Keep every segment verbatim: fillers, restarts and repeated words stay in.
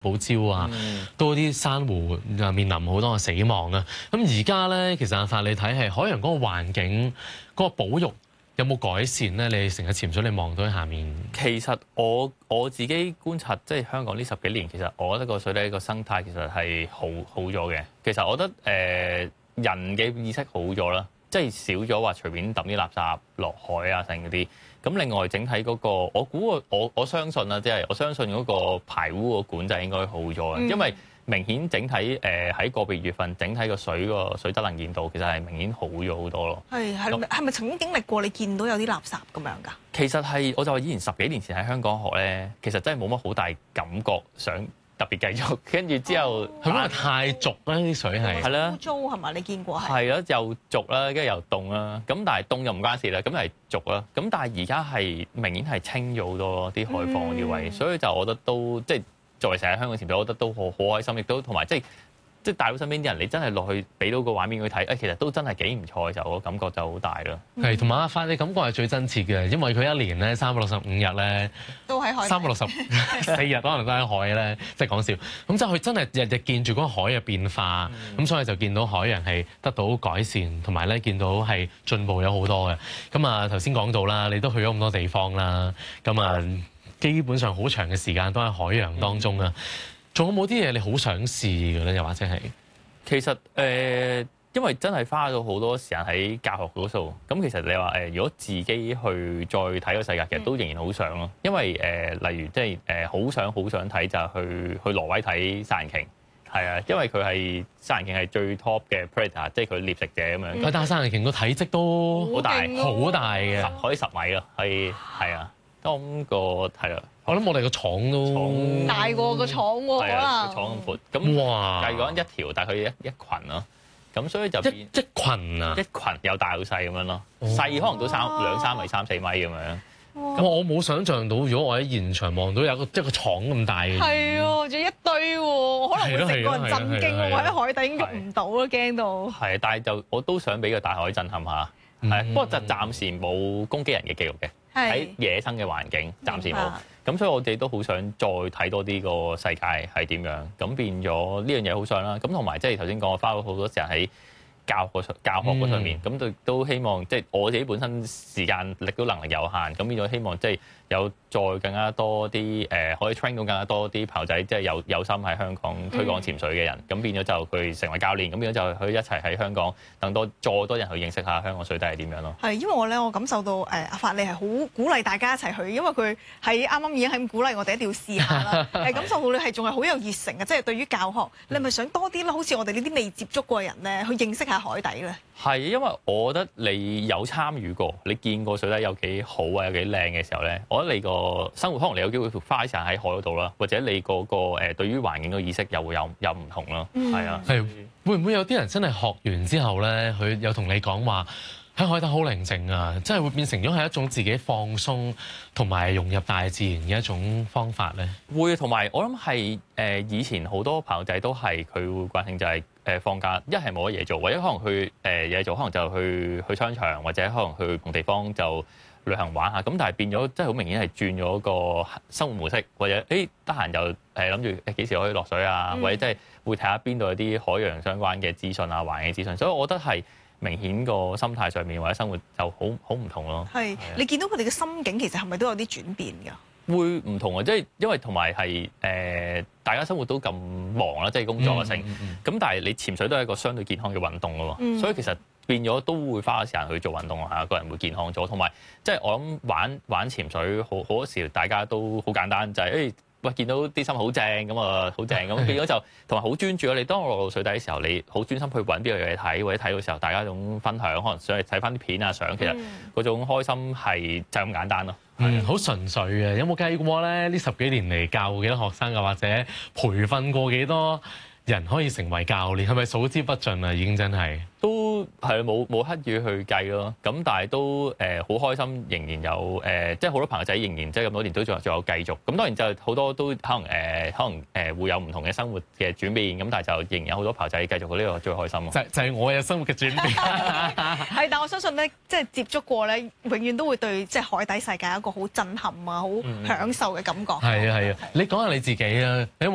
藻礁啊，多啲珊瑚啊面臨好多嘅死亡啊。咁而家咧，其實阿發你睇係海洋嗰個環境嗰個保育有冇改善咧？你成日潛水，你望到喺下面。 其實我我自己觀察，即係香港呢十幾年，其實我覺得個水底個生態其實係好好咗嘅。其實我覺得誒、呃、人嘅意識好咗啦，即係少咗話隨便抌啲垃圾落海啊，剩嗰啲。咁另外整體嗰、那個，我估我我我相信啦，即係我相信嗰個排污個管制應該好咗嘅，嗯、因為明顯整體誒喺、呃、個別月份整體個水個水質能見度其實係明顯好咗好多咯。係係咪係咪曾經經歷過你見到有啲垃圾咁樣㗎？其實係我就話以前十幾年前喺香港學咧，其實真係冇乜好大感覺想特別繼續，跟住之後係咪、哦、太濁啦？啲水係係啦，污糟係嘛？你見過係係啦，又濁啦，跟住又凍啦。咁但係凍又唔關事啦，咁係濁啦。咁但係而家係明顯係清咗好多咯，啲海況嗰啲位，嗯、所以就我覺得都即係作為成日香港潛水，我覺得都好好開心，亦都同埋即係。即係帶到身邊啲人，你真係落去俾到個畫面佢睇，誒其實都真係幾唔錯嘅時候，我感覺就好大咯。係，同埋阿發，你感覺係最真切嘅，因為佢一年咧三百六十五日咧，都喺海，三百六十四日可能都喺海咧，即係講笑。咁即係佢真係日日見住嗰個海嘅變化，咁、嗯、所以就見到海洋係得到改善，同埋咧見到係進步咗好多嘅。咁啊頭先講到啦，你都去咗咁多地方啦，咁啊基本上好長嘅時間都喺海洋當中啊。仲有冇啲嘢你好想試嘅咧？又或者係其實誒、呃，因為真係花咗好多時間喺教學嗰度。咁其實你話誒、呃，如果自己去再睇個世界，其實都仍然好想咯。因為誒、呃，例如即係誒，好、呃、想好想睇就係去去挪威睇殺人鯨，係啊，因為佢係殺人鯨係最 top 嘅 predator，即係佢獵食者咁樣。佢但係殺人鯨個體積都好大，好大嘅，可以十米咯，係係啊，咁個係啦。我諗我哋個廠都大過個廠喎，可能個廠咁闊。咁哇，計講一條大概一一羣咯。咁所以就變一一羣啊， 一羣又大又細咁樣咯。細可能都三兩三米、三四米咁樣。 咁我冇想像到，如果我喺現場望到有個即係個廠咁大嘅， 係喎，仲一堆喎，可能會成個人震驚喎，喺海底喐唔到咯，驚到。 係，但係就我都想俾個大海震撼下。係，不過就暫時冇攻擊人嘅記錄嘅，喺野生嘅環境暫時冇。咁所以我哋都好想再睇多啲個世界係點樣，咁變咗呢樣嘢好想啦。咁同埋即係頭先講，我花咗好多時間喺教學教學嗰上面，咁都、嗯、都希望即係、就是、我自己本身時間力都能力有限，咁變咗希望即係有再更加多啲誒、呃，可以 train 到更加多啲朋友仔，即係有有心喺香港推廣潛水嘅人，咁、嗯、變咗就佢成為教練，咁變咗就可以一齊喺香港等多再多人去認識下香港水底係點樣咯。 係，因為我咧我感受到誒阿發你係好鼓勵大家一齊去，因為佢喺啱啱已經係咁鼓勵我哋一定要試下啦。係感受到你係仲係好有熱誠嘅，即係對於教學，你係咪想多啲咧？好似我哋呢啲未接觸過嘅人咧，去認識下海底咧？ 係，因為我覺得你有參與過，你見過水底有幾好啊，有幾靚嘅時候咧，我覺得你個生活可能你有機會花時間喺海嗰度啦，或者你嗰個誒對於環境嘅意識又會有有唔同咯。係、嗯、啊， 係會唔會有啲人真係學完之後咧，佢有同你講話喺海底好寧靜啊，真係會變成咗係一種自己放鬆同埋融入大自然嘅一種方法咧？ 會，同埋我諗係誒以前好多朋友仔都係佢會慣性就係、是。誒放假一係冇乜嘢做，或者可能去誒嘢做，可能就去去商場，或者可能去唔同地方就旅行玩下。咁但係變咗，即係好明顯係轉咗個生活模式，或者誒得閒就誒諗住誒幾時可以落水啊，嗯、或者即係會睇下邊度有啲海洋相關嘅資訊啊、環境資訊。所以我覺得係明顯個心態上面或者生活就好好唔同咯。係， 你見到佢哋嘅心境其實係咪都有啲轉變㗎？ 會唔同啊！即係因為同埋係誒，大家生活都咁忙啦，即係工作性。咁、嗯嗯嗯、但係你潛水都係一個相對健康嘅運動啊嘛，嗯、所以其實變咗都會花時間去做運動啊，個人會健康咗。同埋即係我諗玩玩潛水好好多時，大家都好簡單，就係、是、誒。喂，見到啲生物好正咁啊，好正咁，變咗就同埋好專注咯。你當我落到水底嘅時候，你好專心去揾邊樣嘢睇，或者睇到時候，大家一種分享，可能想去睇翻啲片啊、相，其實嗰種開心係就咁簡單咯。 嗯，好純粹嘅。有冇計過咧？呢十幾年嚟教過幾多學生啊，或者培訓過幾多人可以成為教練？係咪數之不盡啊？已經真係都係冇冇刻意去計咯。咁但係都誒好、呃、開心，仍然有誒、呃，即係好多朋友仔仍然即係咁多年都仲仲有繼續。咁當然就好多都可能誒、呃，可能誒、呃、會有唔同嘅生活嘅轉變。咁但係就仍然有好多朋友仔繼續，呢個最開心咯。 就就係我嘅生活嘅轉變。 係，但我相信咧，即係接觸過咧，永遠都會對即係海底世界有一個好震撼啊、好享受嘅感覺。 係啊係啊，你講下你自己啊，你有冇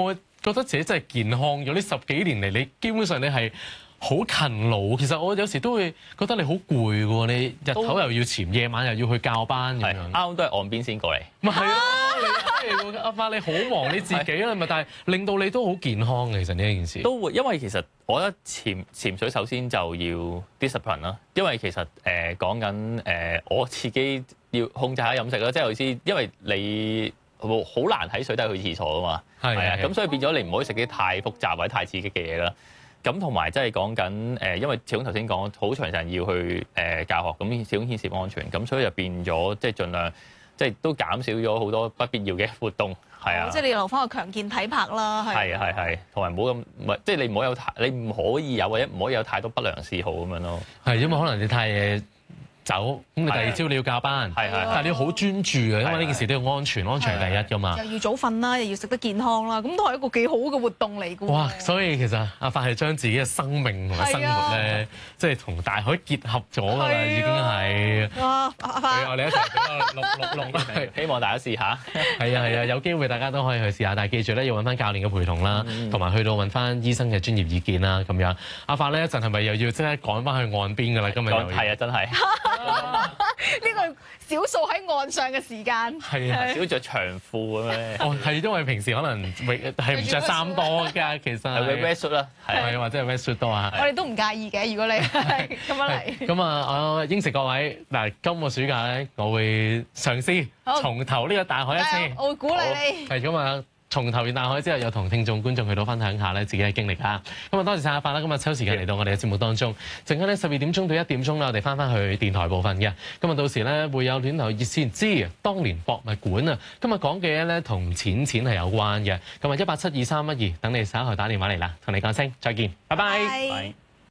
覺得自己真係健康咗？呢十幾年嚟，你基本上你係好勤勞。其實我有時都會覺得你好攰嘅喎，你日頭又要潛，夜晚又要去教班咁樣。 啱啱都係岸邊先過嚟。 咪係啊！你阿發你好忙你自己啦，咪但係令到你都好健康嘅。其實呢一件事都會，因為其實我覺得潛潛水首先就要 discipline 啦。因為其實誒講緊誒我自己要控制下飲食啦，即係我意思，因為你好難喺水底去廁所噶嘛。係啊，咁所以變咗你唔可以食啲太複雜或者太刺激嘅嘢啦。咁同埋即係講緊誒，因為始終頭先講好長時間要去誒教學，咁始終牽涉安全，咁所以就變咗即係盡量即係都減少咗好多不必要嘅活動，係啊。 即係你留翻個強健體魄啦，係。 係係係，同埋唔好咁唔係，即係你唔好有太，你唔可以有或者唔可以有太多不良嗜好咁樣咯。 係因為可能你太走，咁你第二朝你要教班， 係係， 但係你要好專注嘅，因為呢件事都要安全，安全係第一㗎嘛。 又要早瞓啦，又要食得健康啦，咁都係一個幾好嘅活動嚟㗎。 哇！所以其實阿發係將自己嘅生命同埋生活咧，即係同大海結合咗㗎啦，已經係。哇！阿發，我哋一齊俾個六六六， 希望大家試下。 係啊係啊，有機會大家都可以去試下，但係記住咧要揾翻教練嘅陪同啦，同埋去到揾翻醫生嘅專業意見啦，咁樣。阿發呢一陣係咪又要即刻趕翻去岸邊㗎啦？今日又係啊，真係。 呢個少數喺岸上嘅時間， 係啊， 少着長褲咁樣。 哦，係因為平時可能係唔着衫多㗎，其實係 wetsuit 啦， 係或者係 wetsuit 多啊。 我哋都唔介意嘅，如果你係咁樣嚟。 咁啊，我應承各位嗱，今個暑假咧，我會嘗試重投呢個大海一次。 我會鼓勵你。 係咁啊！重投完大海之後，又同聽眾觀眾去到分享下咧自己嘅經歷啊！咁啊，多謝晒阿發啦！今日抽時間嚟到我哋嘅節目當中，陣間咧十二點鐘到一點鐘啦，我哋翻翻去電台部分嘅。今日到時咧會有戀台熱線之當年博物館啊！今日講嘅嘢咧同錢錢係有關嘅。咁啊，一八七二三一二，等你稍後打電話嚟啦，同你講聲再見，拜拜。 拜。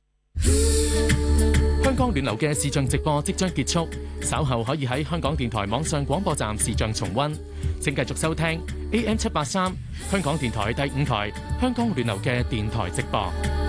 香港暖流嘅視像直播即將結束，稍後可以喺香港電台網上廣播站視像重溫。請繼續收聽 A M 七八三香港電台第五台香港暖流嘅電台直播。